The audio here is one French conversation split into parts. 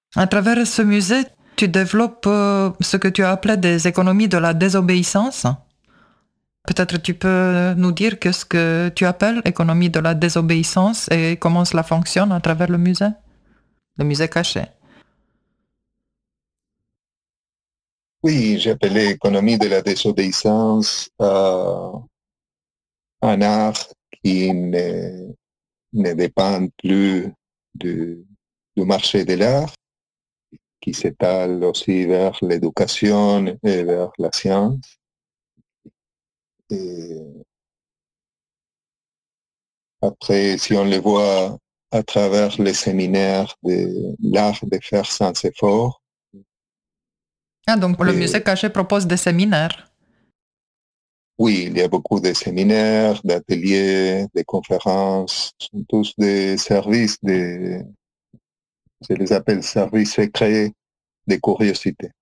À travers ce musée, tu développes ce que tu as appelé des économies de la désobéissance. Peut-être tu peux nous dire qu'est-ce que tu appelles économie de la désobéissance et comment cela fonctionne à travers le musée caché. Oui, j'appelais économie de la désobéissance un art qui ne dépend plus du marché de l'art, qui s'étale aussi vers l'éducation et vers la science. Et après, si on le voit à travers les séminaires de l'art de faire sans effort, Ah, donc le musée et caché propose des séminaires. oui, il y a beaucoup de séminaires, d'ateliers, de conférences, ce sont tous des services, je les appelle services secrets de curiosité.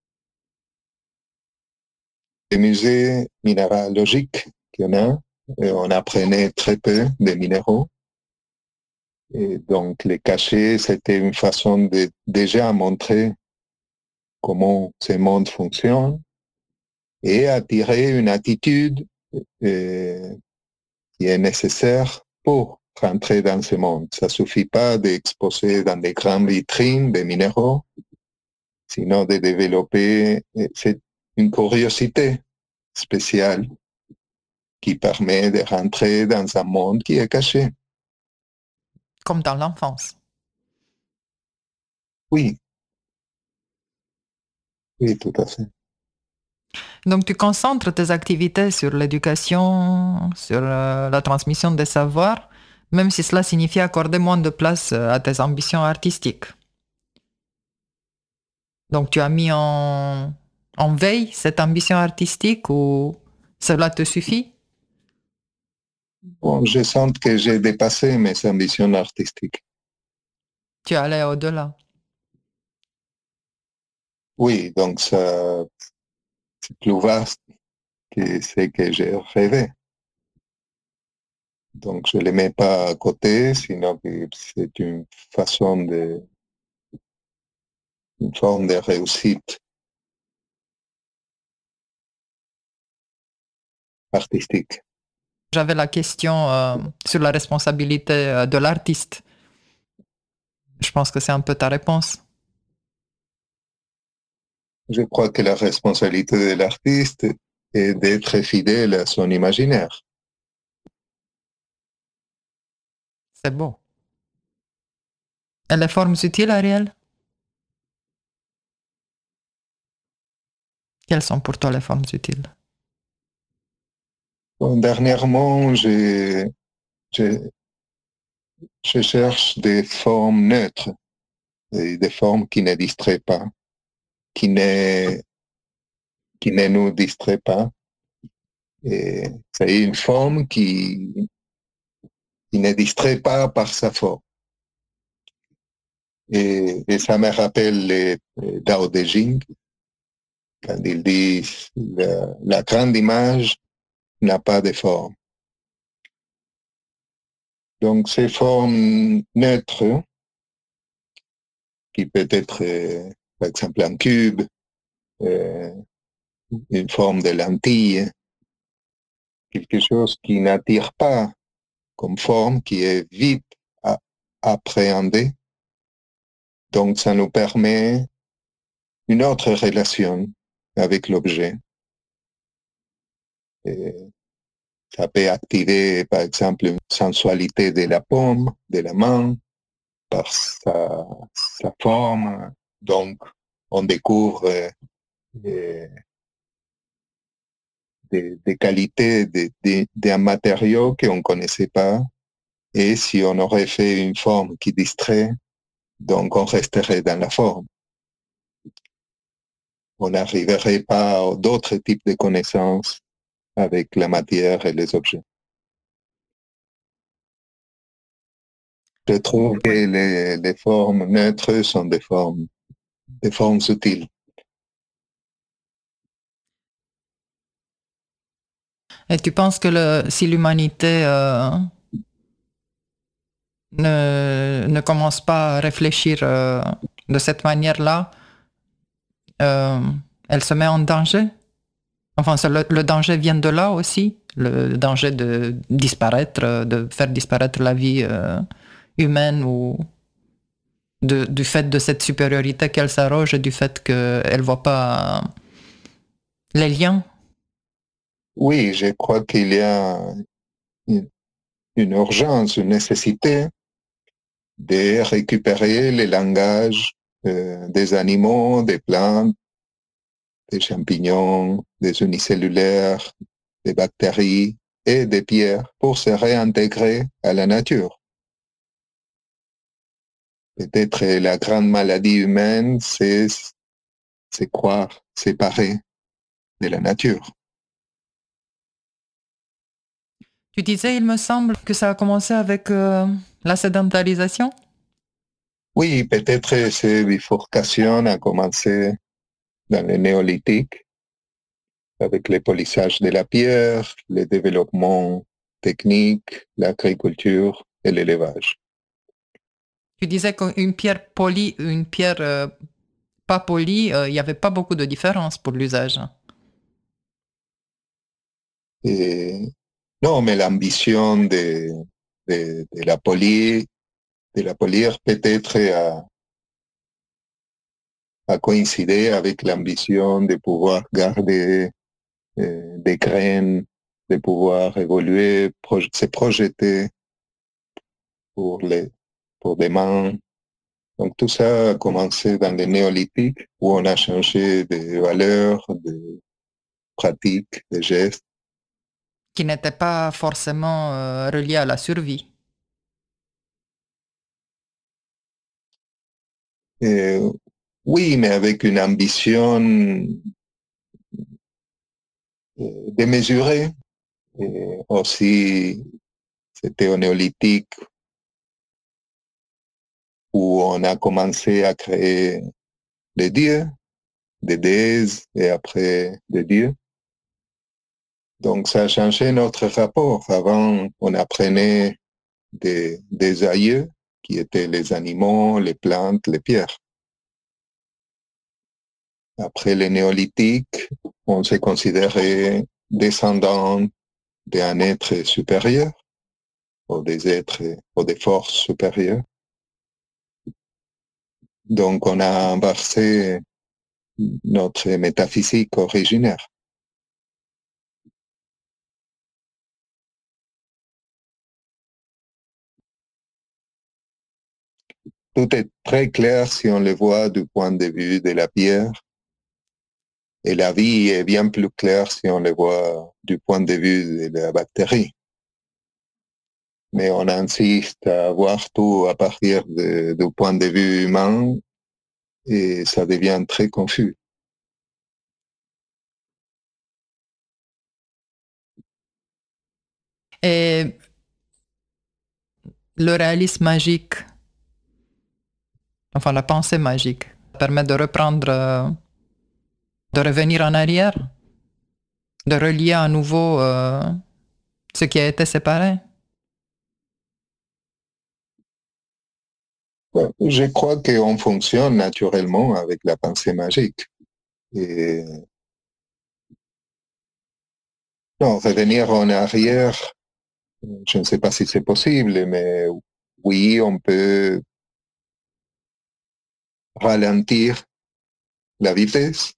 Les musées minéralogiques qu'il y en a, on apprenait très peu des minéraux. Et donc, les cachets, c'était une façon de déjà montrer comment ce monde fonctionne et attirer une attitude qui est nécessaire pour rentrer dans ce monde. Ça ne suffit pas d'exposer dans des grandes vitrines des minéraux, sinon de développer une curiosité spéciale qui permet de rentrer dans un monde qui est caché. Comme dans l'enfance. Oui, oui, tout à fait. Donc tu concentres tes activités sur l'éducation, sur la transmission des savoirs, même si cela signifie accorder moins de place à tes ambitions artistiques. Donc tu as mis en veille cette ambition artistique ou cela te suffit? Bon, je sens que j'ai dépassé mes ambitions artistiques. Tu es allé au-delà. Oui, donc ça, c'est plus vaste que ce que j'ai rêvé. Donc je ne les mets pas à côté, sinon que c'est une forme de réussite artistique. J'avais la question sur la responsabilité de l'artiste. Je pense que c'est un peu ta réponse. Je crois que la responsabilité de l'artiste est d'être fidèle à son imaginaire. C'est beau. Et les formes utiles, Ariel? Quelles sont pour toi les formes utiles? Bon, dernièrement, je, je cherche des formes neutres, et des formes qui ne distraient pas, qui ne, qui ne nous distraient pas. Et c'est une forme qui ne distrait pas par sa forme. Et ça me rappelle les Dao De Jing, quand ils disent la grande image n'a pas de forme. Donc, ces formes neutres, qui peut être, par exemple, un cube, euh, une forme de lentille, quelque chose qui n'attire pas comme forme, qui est vite à appréhender. Donc, ça nous permet une autre relation avec l'objet. Et ça peut activer, par exemple, une sensualité de la paume, de la main, par sa forme. Donc, on découvre des qualités d'un matériau qu'on ne connaissait pas. Et si on aurait fait une forme qui distrait, donc on resterait dans la forme. On n'arriverait pas à d'autres types de connaissances avec la matière et les objets. Je trouve que Oui. les formes neutres sont des formes subtiles. Et tu penses que si l'humanité ne commence pas à réfléchir De cette manière-là, elle se met en danger. Enfin, le danger vient de là aussi, le danger de disparaître, de faire disparaître la vie humaine ou du fait de cette supériorité qu'elle s'arroge et du fait qu'elle ne voit pas les liens. Oui, je crois qu'il y a une, une urgence, une nécessité de récupérer les langages des animaux, des plantes, des champignons, des unicellulaires, des bactéries et des pierres pour se réintégrer à la nature. Peut-être la grande maladie humaine, c'est croire séparé de la nature. Tu disais, il me semble, que ça a commencé avec la sédentarisation. Oui, peut-être ces bifurcations a commencé dans le néolithique avec le polissage de la pierre, le développement technique, l'agriculture et l'élevage. Tu disais qu'une pierre polie, une pierre pas polie, il n'y avait pas beaucoup de différence pour l'usage. Et, non, mais l'ambition de la de la polir peut-être a coïncidé avec l'ambition de pouvoir garder des graines, de pouvoir évoluer, se projeter pour, pour demain. Donc tout ça a commencé dans le néolithique où on a changé de valeurs, de pratiques, de gestes. Qui n'était pas forcément relié à la survie. Et, oui, mais avec une ambition démesurée. Et aussi, c'était au néolithique où on a commencé à créer des dieux, des déesses et après des dieux. Donc ça a changé notre rapport. Avant, on apprenait des aïeux qui étaient les animaux, les plantes, les pierres. Après le néolithique, on s'est considéré descendant d'un être supérieur ou des êtres ou des forces supérieures. Donc on a inversé notre métaphysique originaire. Tout est très clair si on le voit du point de vue de la pierre, et la vie est bien plus claire si on le voit du point de vue de la bactérie. Mais on insiste à voir tout à partir du point de vue humain et ça devient très confus. Et le réalisme magique, enfin la pensée magique, permet de reprendre, de revenir en arrière, de relier à nouveau ce qui a été séparé. Je crois qu'on fonctionne naturellement avec la pensée magique. Et non, revenir en arrière, je ne sais pas si c'est possible, mais oui, on peut ralentir la vitesse.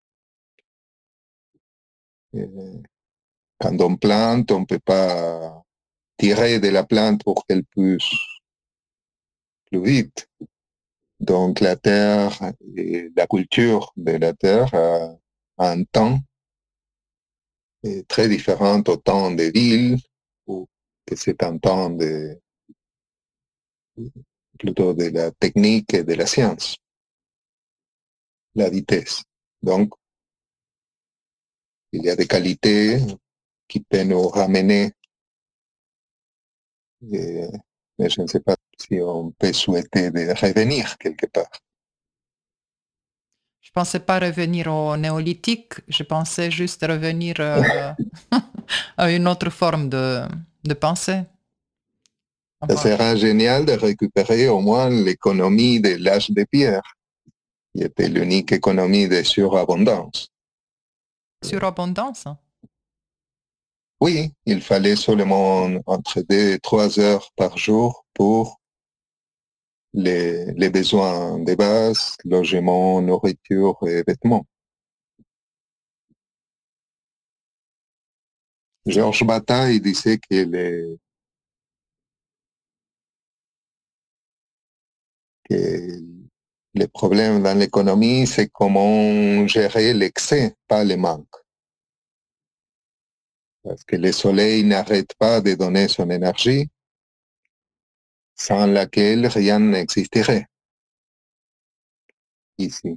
Et quand on plante, on ne peut pas tirer de la plante pour qu'elle pousse plus vite. Donc la terre et la culture de la terre a un temps très différent au temps des villes, ou que c'est un temps plutôt de la technique et de la science, la vitesse. Donc il y a des qualités qui peuvent nous ramener, mais je ne sais pas si on peut souhaiter de revenir quelque part. Je pensais pas revenir au néolithique, je pensais juste revenir à une autre forme de pensée, Ça sera génial de récupérer au moins l'économie de l'âge de pierre, qui était l'unique économie de surabondance. Surabondance? Oui, il fallait seulement entre 2 et 3 heures par jour pour les besoins de base, logement, nourriture et vêtements. Georges Bataille disait que les problèmes dans l'économie, c'est comment gérer l'excès, pas le manque. Parce que le soleil n'arrête pas de donner son énergie, sans laquelle rien n'existerait ici.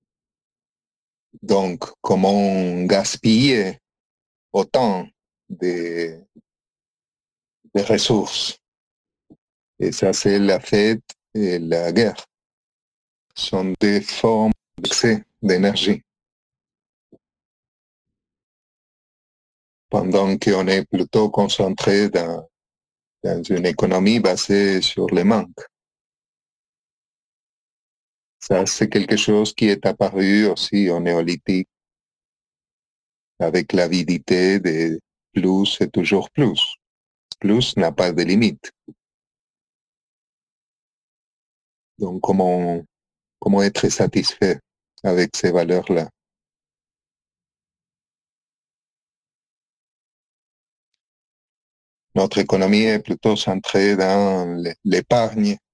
Donc, comment gaspiller autant de ressources? Et ça, c'est la fête et la guerre. Ce sont des formes d'excès d'énergie. Pendant qu'on est plutôt concentré dans une économie basée sur le manque. Ça, c'est quelque chose qui est apparu aussi au néolithique, avec l'avidité de plus et toujours plus. Plus n'a pas de limite. Donc, comment être satisfait avec ces valeurs-là? Notre économie est plutôt centrée dans l'épargne